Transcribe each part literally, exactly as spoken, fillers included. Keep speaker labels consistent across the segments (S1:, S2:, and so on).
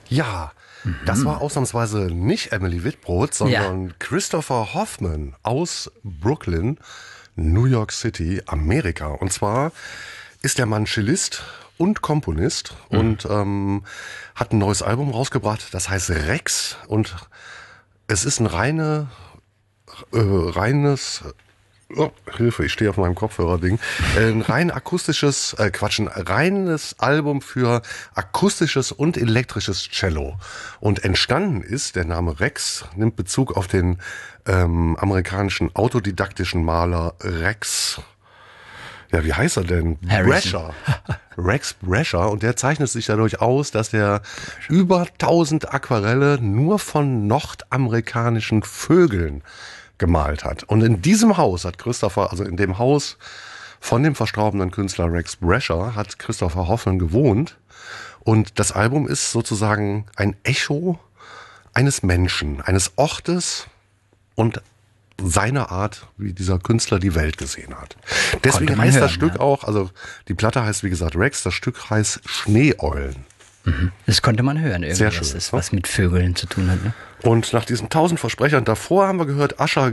S1: Ja, mhm. das war ausnahmsweise nicht Emily Whitbrod, sondern ja. Christopher Hoffman aus Brooklyn, New York City, Amerika. Und zwar ist der Mann Cellist und Komponist mhm. und ähm, hat ein neues Album rausgebracht, das heißt Rex. Und es ist ein reine, äh, reines... Oh, Hilfe, ich stehe auf meinem Kopfhörer-Ding. Ein rein akustisches, äh, Quatsch, ein reines Album für akustisches und elektrisches Cello. Und entstanden ist, der Name Rex nimmt Bezug auf den ähm, amerikanischen autodidaktischen Maler Rex. Ja, wie heißt er denn? Brescher. Rex Brescher. Und der zeichnet sich dadurch aus, dass er über tausend Aquarelle nur von nordamerikanischen Vögeln gemalt hat. Und in diesem Haus hat Christopher, also in dem Haus von dem verstorbenen Künstler Rex Brescher, hat Christopher Hoffman gewohnt. Und das Album ist sozusagen ein Echo eines Menschen, eines Ortes und seiner Art, wie dieser Künstler die Welt gesehen hat. Deswegen heißt hören, das Stück ja. auch, also die Platte heißt wie gesagt Rex, das Stück heißt Schneeeulen.
S2: Mhm. Das konnte man hören, irgendwie,
S1: Sehr schön,
S2: dass es was mit Vögeln zu tun hat. Ne?
S1: Und nach diesen tausend Versprechern davor haben wir gehört Ascher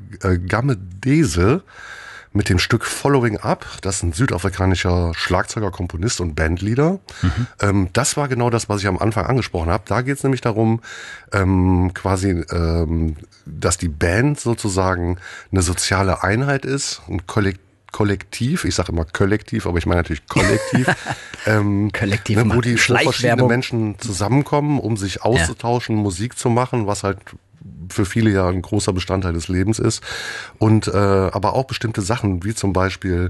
S1: Gamedese mit dem Stück Following Up. Das ist ein südafrikanischer Schlagzeuger, Komponist und Bandleader. Mhm. Ähm, das war genau das, was ich am Anfang angesprochen habe. Da geht es nämlich darum, ähm, quasi, ähm, dass die Band sozusagen eine soziale Einheit ist, ein Kollektiv. Kollektiv, ich sage immer kollektiv, aber ich meine natürlich kollektiv, ähm,
S2: kollektiv
S1: ne, wo die wo verschiedene Menschen zusammenkommen, um sich auszutauschen, ja. Musik zu machen, was halt für viele ja ein großer Bestandteil des Lebens ist. Und äh, aber auch bestimmte Sachen, wie zum Beispiel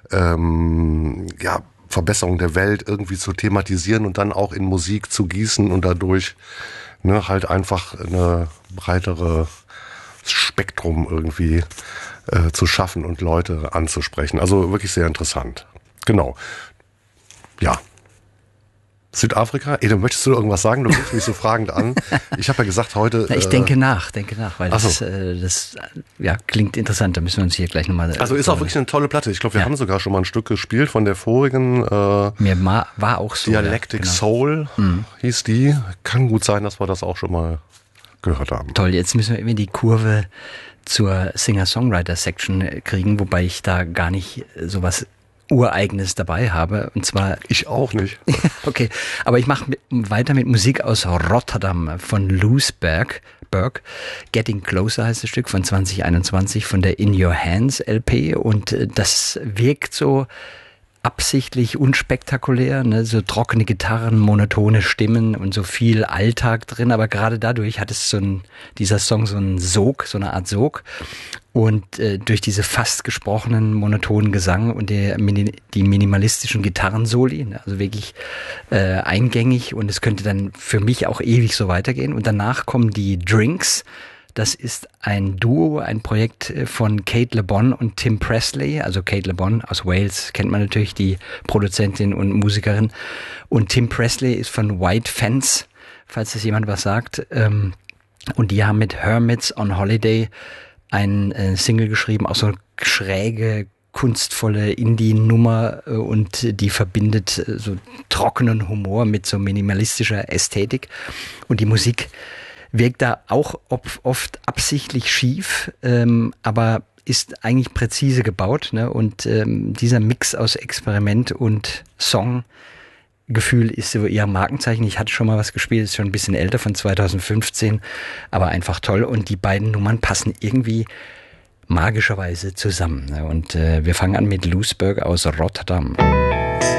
S1: ähm, ja, Verbesserung der Welt irgendwie zu thematisieren und dann auch in Musik zu gießen und dadurch ne, halt einfach eine breitere Spektrum irgendwie äh, zu schaffen und Leute anzusprechen. Also wirklich sehr interessant. Genau. Ja. Südafrika? Ede, möchtest du irgendwas sagen? Du guckst mich so fragend an. Ich habe ja gesagt heute...
S2: Na, ich
S1: äh,
S2: denke nach, denke nach, weil das,
S1: so.
S2: äh, das ja, klingt interessant. Da müssen wir uns hier gleich nochmal... Äh,
S1: also ist auch wirklich eine tolle Platte. Ich glaube, wir ja. haben sogar schon mal ein Stück gespielt von der vorigen... Äh,
S2: Mir ma- war auch so.
S1: Dialectic ja, genau. Soul mhm. hieß die. Kann gut sein, dass wir das auch schon mal gehört haben.
S2: Toll, jetzt müssen wir irgendwie die Kurve zur Singer-Songwriter-Section kriegen, wobei ich da gar nicht sowas Ureigenes dabei habe. Und zwar...
S1: Ich auch nicht.
S2: Okay, aber ich mache weiter mit Musik aus Rotterdam von Loosberg. Berg. Getting Closer heißt das Stück von zwanzig einundzwanzig von der In Your Hands L P. Und das wirkt so absichtlich unspektakulär, ne? So trockene Gitarren, monotone Stimmen und so viel Alltag drin, aber gerade dadurch hat es so ein, dieser Song so einen Sog, so eine Art Sog und äh, durch diese fast gesprochenen monotonen Gesang und der, die minimalistischen Gitarrensoli, ne? Also wirklich äh, eingängig und es könnte dann für mich auch ewig so weitergehen und danach kommen die Drinks. Das ist ein Duo, ein Projekt von Kate Le Bon und Tim Presley. Also Kate Le Bon aus Wales kennt man natürlich, die Produzentin und Musikerin. Und Tim Presley ist von White Fence, falls das jemand was sagt. Und die haben mit Hermits on Holiday ein Single geschrieben, auch so eine schräge, kunstvolle Indie-Nummer und die verbindet so trockenen Humor mit so minimalistischer Ästhetik. Und die Musik wirkt da auch oft absichtlich schief, ähm, aber ist eigentlich präzise gebaut. Ne? Und ähm, dieser Mix aus Experiment und Songgefühl ist so ihr Markenzeichen. Ich hatte schon mal was gespielt, ist schon ein bisschen älter, von zwanzig fünfzehn, aber einfach toll. Und die beiden Nummern passen irgendwie magischerweise zusammen. Ne? Und äh, wir fangen an mit Loosberg aus Rotterdam.